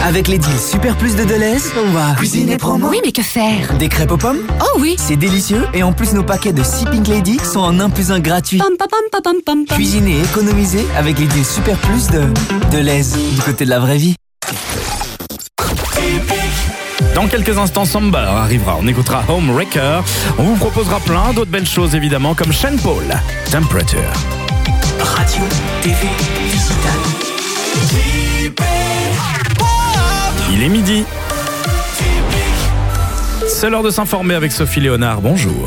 Avec les deals Super Plus de Deleuze, on va cuisiner promo. Oui, mais que faire? Des crêpes aux pommes? Oh oui. C'est délicieux et en plus nos paquets de 6 Pink Lady sont en 1 + 1 gratuit. Pam, pam, pam, pam, pam, pam. Cuisiner et économiser avec les deals Super Plus de Deleuze, du côté de la vraie vie. Dans quelques instants, Somber arrivera. On écoutera Homewrecker. On vous proposera plein d'autres belles choses, évidemment, comme Sean Paul, Temperature. Radio, TV, digital. Il est midi. C'est l'heure de s'informer avec Sophie Léonard. Bonjour.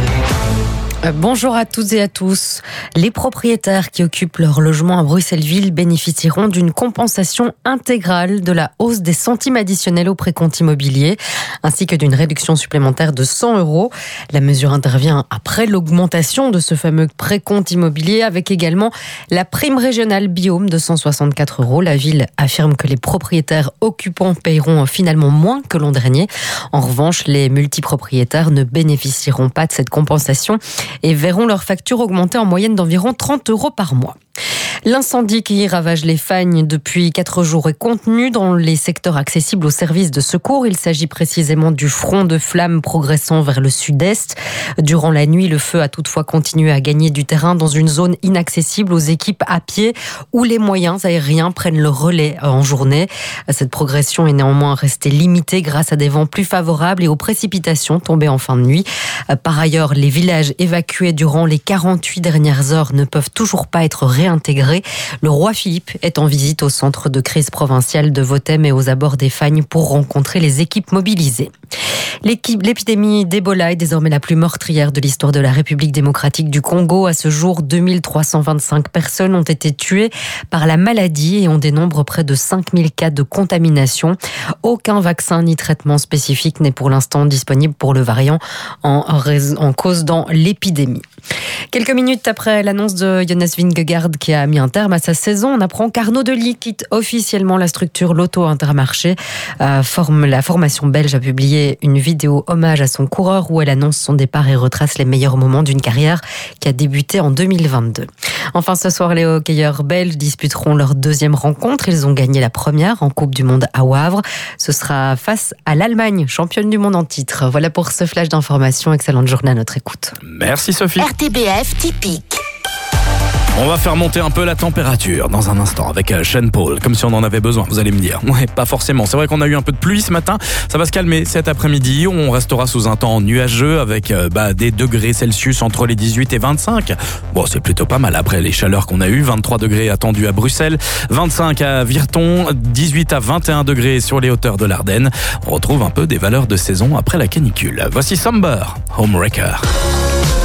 Bonjour à toutes et à tous. Les propriétaires qui occupent leur logement à Bruxelles-Ville bénéficieront d'une compensation intégrale de la hausse des centimes additionnels au précompte immobilier, ainsi que d'une réduction supplémentaire de 100 €. La mesure intervient après l'augmentation de ce fameux précompte immobilier, avec également la prime régionale Biome de 164 €. La ville affirme que les propriétaires occupants paieront finalement moins que l'an dernier. En revanche, les multipropriétaires ne bénéficieront pas de cette compensation et verront leur facture augmenter en moyenne d'environ 30 € par mois. L'incendie qui ravage les Fagnes depuis 4 jours est contenu dans les secteurs accessibles aux services de secours. Il s'agit précisément du front de flammes progressant vers le sud-est. Durant la nuit, le feu a toutefois continué à gagner du terrain dans une zone inaccessible aux équipes à pied où les moyens aériens prennent le relais en journée. Cette progression est néanmoins restée limitée grâce à des vents plus favorables et aux précipitations tombées en fin de nuit. Par ailleurs, les villages évacués durant les 48 dernières heures ne peuvent toujours pas être réintégrés. Le roi Philippe est en visite au centre de crise provincial de Votem et aux abords des Fagnes pour rencontrer les équipes mobilisées. L'épidémie d'Ebola est désormais la plus meurtrière de l'histoire de la République démocratique du Congo. À ce jour, 2325 personnes ont été tuées par la maladie et on dénombre près de 5000 cas de contamination. Aucun vaccin ni traitement spécifique n'est pour l'instant disponible pour le variant en cause dans l'épidémie. Quelques minutes après l'annonce de Jonas Vingegaard qui a mis un terme à sa saison, on apprend qu'Arnaud Delis quitte officiellement la structure Lotto Intermarché. La formation belge a publié une vidéo hommage à son coureur où elle annonce son départ et retrace les meilleurs moments d'une carrière qui a débuté en 2022. Enfin, ce soir, les hockeyeurs belges disputeront leur deuxième rencontre. Ils ont gagné la première en Coupe du Monde à Wavre. Ce sera face à l'Allemagne, championne du monde en titre. Voilà pour ce flash d'information. Excellente journée à notre écoute. Merci Sophie. RTBF typique. On va faire monter un peu la température dans un instant avec Sean Paul, comme si on en avait besoin, vous allez me dire. Ouais, pas forcément. C'est vrai qu'on a eu un peu de pluie ce matin. Ça va se calmer cet après-midi. On restera sous un temps nuageux avec des degrés Celsius entre les 18 et 25. Bon, c'est plutôt pas mal après les chaleurs qu'on a eues. 23 degrés attendus à Bruxelles, 25 à Virton, 18 à 21 degrés sur les hauteurs de l'Ardenne. On retrouve un peu des valeurs de saison après la canicule. Voici Somber, Homewrecker.